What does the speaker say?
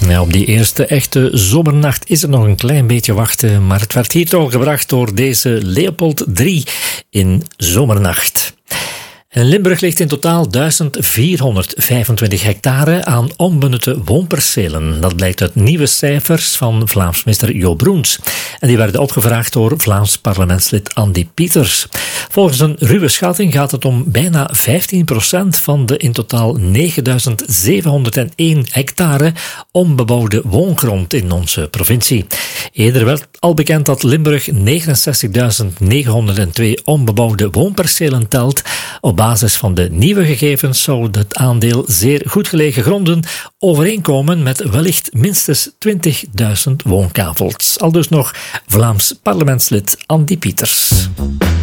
Ja, op die eerste echte zomernacht is er nog een klein beetje wachten, maar het werd hier toch gebracht door deze Leopold 3 in Zomernacht. In Limburg ligt in totaal 1425 hectare aan onbenutte woonpercelen. Dat blijkt uit nieuwe cijfers van Vlaams minister Jo Broens. En die werden opgevraagd door Vlaams parlementslid Andy Pieters. Volgens een ruwe schatting gaat het om bijna 15% van de in totaal 9701 hectare onbebouwde woongrond in onze provincie. Eerder werd al bekend dat Limburg 69.902 onbebouwde woonpercelen telt. Op basis van de nieuwe gegevens zou het aandeel zeer goed gelegen gronden overeenkomen met wellicht minstens 20.000 woonkavels. Aldus nog Vlaams parlementslid Andy Pieters.